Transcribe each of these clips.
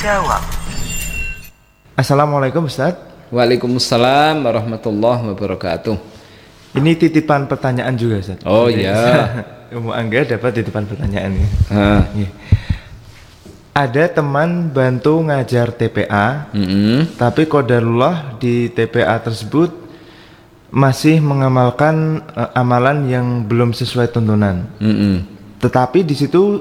jawab. Assalamualaikum Ustaz. Waalaikumsalam warahmatullahi wabarakatuh. Ini titipan pertanyaan juga Ustaz. Oh iya. Umu Angga dapat titipan pertanyaan ya. Iya. Ada teman bantu ngajar TPA, tapi qadarullah di TPA tersebut masih mengamalkan amalan yang belum sesuai tuntunan. Tetapi di situ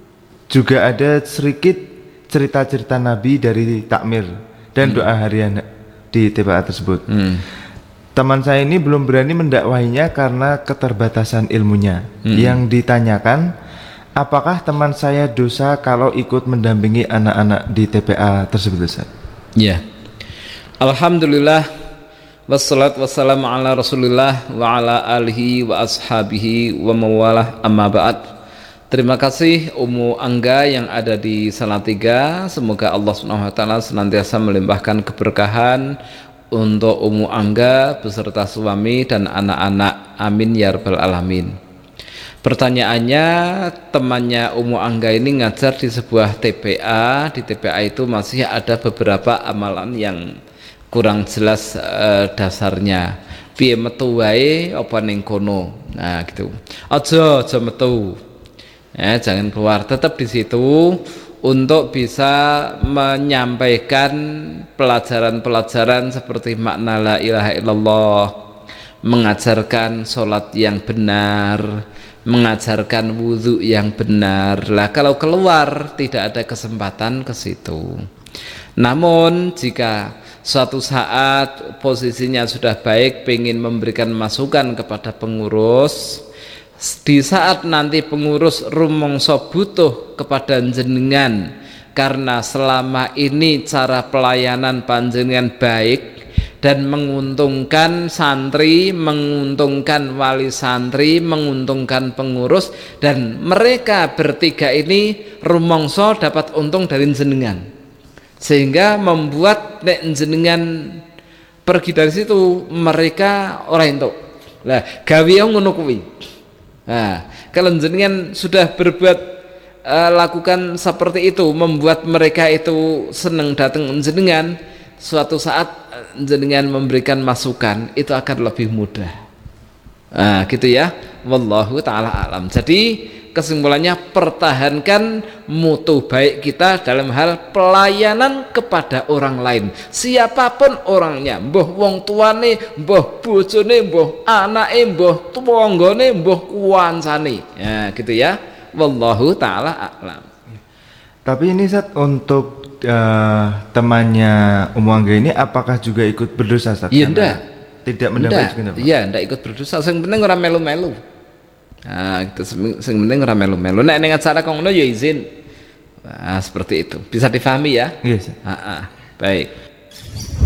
juga ada sedikit cerita-cerita Nabi dari takmir dan doa harian di TPA tersebut. Teman saya ini belum berani mendakwahinya karena keterbatasan ilmunya. Yang ditanyakan, apakah teman saya dosa kalau ikut mendampingi anak-anak di TPA tersebut, Ustaz? Ya. Alhamdulillah wassalatu wassalamu ala Rasulillah wa ala alihi wa ashabihi wa mawalah amma ba'd. Terima kasih Umu Angga yang ada di Salatiga. Semoga Allah Subhanahu wa taala senantiasa melimpahkan keberkahan untuk Umu Angga beserta suami dan anak-anak. Amin ya rabbal alamin. Pertanyaannya, temannya Umu Angga ini ngajar di sebuah TPA. Di TPA itu masih ada beberapa amalan yang kurang jelas dasarnya. Piye metu wae apa ning kono. Nah, gitu. Aja metu. Ya, jangan keluar, tetap di situ untuk bisa menyampaikan pelajaran-pelajaran seperti makna la ilaha illallah, mengajarkan sholat yang benar, mengajarkan wudhu yang benar. Lah kalau keluar tidak ada kesempatan ke situ. Namun jika suatu saat posisinya sudah baik, pengen memberikan masukan kepada pengurus, di saat nanti pengurus rumangsa butuh kepada jenengan karena selama ini cara pelayanan panjenengan baik dan menguntungkan santri, menguntungkan wali santri, menguntungkan pengurus, dan mereka bertiga ini rumangsa dapat untung dari jenengan, sehingga membuat nek jenengan pergi dari situ mereka ora entuk. Lah gawe ngono kuwi. Nah, kalau jenengan sudah berbuat lakukan seperti itu, membuat mereka itu senang datang jenengan, suatu saat jenengan memberikan masukan itu akan lebih mudah. Nah, gitu ya. Wallahu taala alam. Jadi kesimpulannya, pertahankan mutu baik kita dalam hal pelayanan kepada orang lain, siapapun orangnya, mbuh wong tuane, mbuh bojone, mbuh anake, mbuh tuanggane, mbuh kancane. Ya, gitu ya. Wallahu taala a'lam. Tapi ini Ustaz, untuk temannya Umu Angga ini apakah juga ikut berdosa, Ustaz? Iya, enggak. Tidak mendapat. Iya, enggak ikut berdosa. Sing penting ora melu-melu. Nah, itu sing penting ora melu-melu. Nek ning acara kok ngono ya izin. Nah, seperti itu. Bisa difahami ya? Iya, Ustaz. Baik.